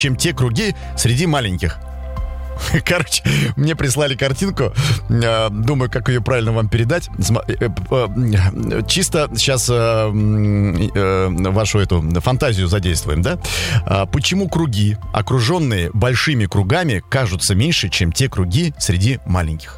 чем те круги среди маленьких. Короче, мне прислали картинку. Думаю, как ее правильно вам передать. Чисто сейчас вашу эту фантазию задействуем, да? Почему круги, окруженные большими кругами, кажутся меньше, чем те круги среди маленьких?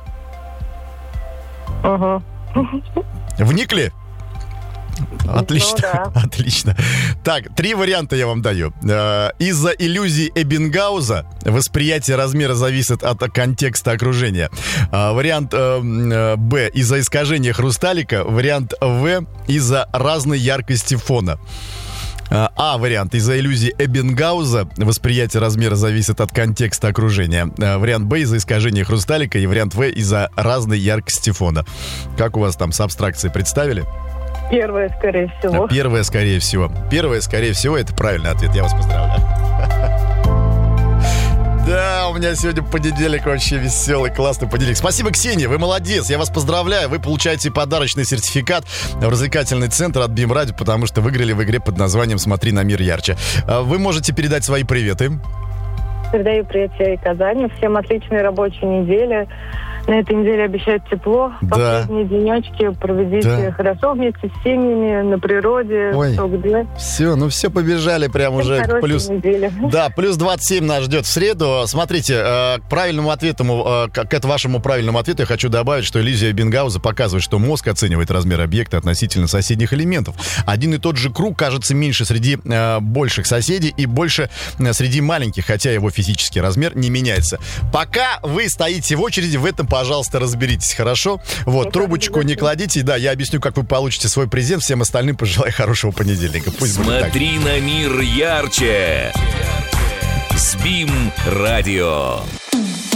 Вникли? Отлично, да. Отлично. Так, 3 варианта я вам даю. Из-за иллюзии Эббингауза восприятие размера зависит от контекста окружения. Вариант Б – из-за искажения хрусталика. Вариант В – из-за разной яркости фона. А вариант: из-за иллюзии Эббингауза восприятие размера зависит от контекста окружения. Вариант Б — из-за искажения хрусталика. И вариант В — из-за разной яркости фона. Как у вас там с абстракцией представили? Первое, скорее всего. Первое, скорее всего. Первое, скорее всего, это правильный ответ. Я вас поздравляю. Да, у меня сегодня понедельник, вообще веселый, классный понедельник. Спасибо, Ксения, вы молодец, я вас поздравляю. Вы получаете подарочный сертификат в развлекательный центр от БИМ Радио, потому что выиграли в игре под названием «Смотри на мир ярче». Вы можете передать свои приветы. Передаю привет всей Казани. Всем отличной рабочей недели. На этой неделе обещают тепло. Да. Последние денечки проведите хорошо вместе с семьями, на природе. Ой. Кто где. Все побежали прям Всем уже хорошей плюс. недели. Да, плюс 27 нас ждет в среду. Смотрите, к правильному ответу, к вашему правильному ответу я хочу добавить, что иллюзия Эббингауза показывает, что мозг оценивает размер объекта относительно соседних элементов. Один и тот же круг кажется меньше среди больших соседей и больше среди маленьких, хотя его физический размер не меняется. Пока вы стоите в очереди, в этом, пожалуйста, разберитесь, хорошо? Вот, трубочку не кладите. Да, я объясню, как вы получите свой презент. Всем остальным пожелаю хорошего понедельника. Пусть будет так. Смотри на мир ярче с БИМ Радио.